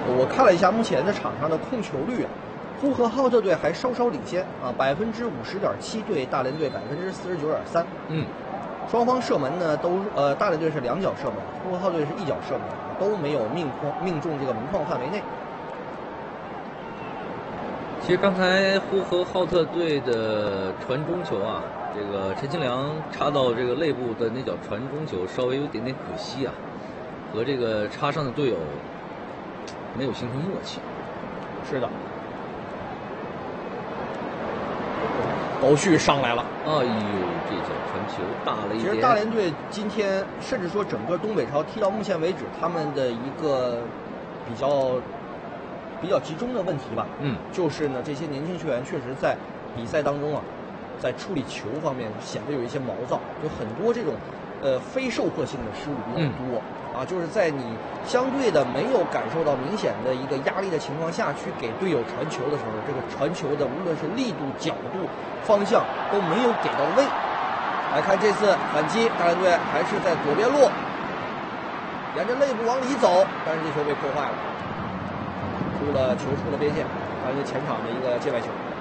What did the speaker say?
我看了一下目前的场上的控球率啊，呼和浩特队还稍稍领先啊，50.7%对大连队49.3%。双方射门呢大连队是2脚射门，呼和浩特队是1脚射门，都没有命中这个门框范围内。 其实刚才呼和浩特队的传中球啊，这个陈清良插到这个肋部的那脚传中球稍微有点点可惜啊，和这个插上的队友没有形成默契。 是的。欧旭上来了， 哎呦，这脚传球大了一点。 其实大连队今天甚至说整个东北超踢到目前为止，他们的一个比较集中的问题吧，就是呢这些年轻球员确实在比赛当中啊，在处理球方面显得有一些毛躁，有很多这种非受迫性的失误比较多。就是在你相对的没有感受到明显的一个压力的情况下去给队友传球的时候，这个传球的无论是力度、角度、方向都没有给到位。来看这次反击，大连队还是在左边路，沿着肋部往里走，但是这球被破坏了，球出了边线，还是前场的一个界外球。